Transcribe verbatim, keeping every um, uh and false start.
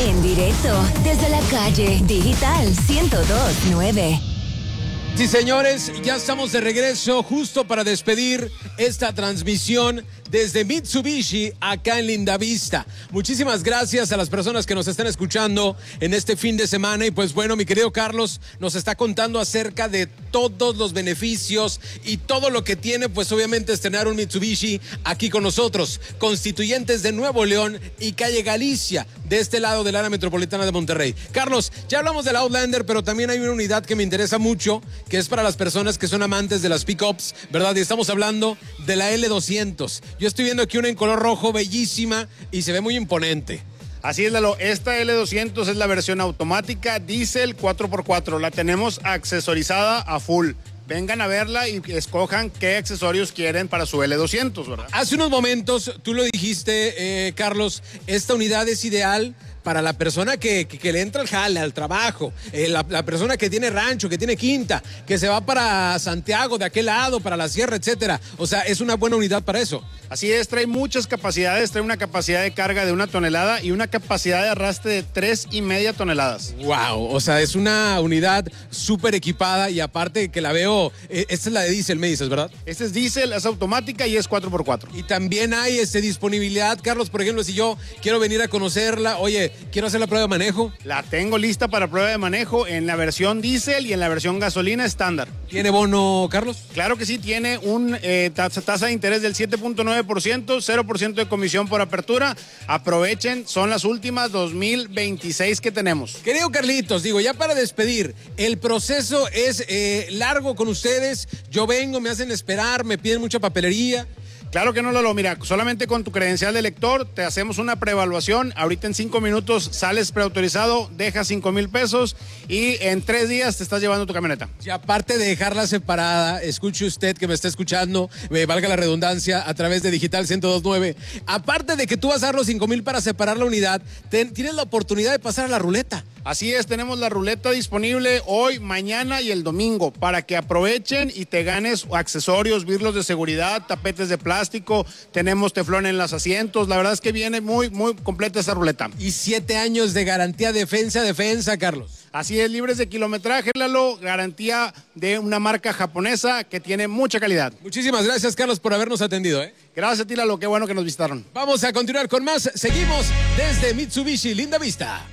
En directo desde la calle Digital ciento dos punto nueve. Sí, señores, ya estamos de regreso justo para despedir esta transmisión desde Mitsubishi acá en Lindavista. Muchísimas gracias a las personas que nos están escuchando en este fin de semana. Y pues bueno, mi querido Carlos nos está contando acerca de todos los beneficios y todo lo que tiene, pues obviamente, estrenar un Mitsubishi aquí con nosotros. Constituyentes de Nuevo León y calle Galicia, de este lado del área metropolitana de Monterrey. Carlos, ya hablamos del Outlander, pero también hay una unidad que me interesa mucho, que es para las personas que son amantes de las pick-ups, ¿verdad? Y estamos hablando de la L doscientos. Yo estoy viendo aquí una en color rojo, bellísima, y se ve muy imponente. Así es, Lalo. Esta L doscientos es la versión automática, diésel cuatro por cuatro. La tenemos accesorizada a full. Vengan a verla y escojan qué accesorios quieren para su L doscientos, ¿verdad? Hace unos momentos, tú lo dijiste, eh, Carlos, esta unidad es ideal para la persona que, que, que le entra al jale, al trabajo, eh, la, la persona que tiene rancho, que tiene quinta, que se va para Santiago, de aquel lado, para la sierra, etcétera. O sea, es una buena unidad para eso. Así es, trae muchas capacidades, trae una capacidad de carga de una tonelada y una capacidad de arrastre de tres y media toneladas. Wow, o sea, es una unidad súper equipada y aparte que la veo, eh, esta es la de diésel, me dices, ¿verdad? Esta es diésel, es automática y es cuatro por cuatro. Y también hay este, disponibilidad, Carlos, por ejemplo, si yo quiero venir a conocerla, oye, quiero hacer la prueba de manejo. La tengo lista para prueba de manejo en la versión diésel y en la versión gasolina estándar. ¿Tiene bono, Carlos? Claro que sí, tiene un eh, tasa, tasa de interés del siete punto nueve por ciento, cero por ciento de comisión por apertura. Aprovechen, son las últimas dos mil veintiséis que tenemos. Querido Carlitos, digo, ya para despedir, el proceso es eh, largo con ustedes. Yo vengo, me hacen esperar, me piden mucha papelería. Claro que no, Lalo. Mira, solamente con tu credencial de lector te hacemos una preevaluación. Ahorita en cinco minutos sales preautorizado, dejas cinco mil pesos y en tres días te estás llevando tu camioneta. Y aparte de dejarla separada, escuche usted que me está escuchando, me valga la redundancia, a través de Digital ciento dos punto nueve. Aparte de que tú vas a dar los cinco mil para separar la unidad, ten, tienes la oportunidad de pasar a la ruleta. Así es, tenemos la ruleta disponible hoy, mañana y el domingo para que aprovechen y te ganes accesorios, birlos de seguridad, tapetes de plástico, tenemos teflón en los asientos. La verdad es que viene muy, muy completa esa ruleta. Y siete años de garantía defensa, defensa, Carlos. Así es, libres de kilometraje, Lalo, garantía de una marca japonesa que tiene mucha calidad. Muchísimas gracias, Carlos, por habernos atendido, ¿eh? Gracias a ti, Lalo, qué bueno que nos visitaron. Vamos a continuar con más. Seguimos desde Mitsubishi Lindavista.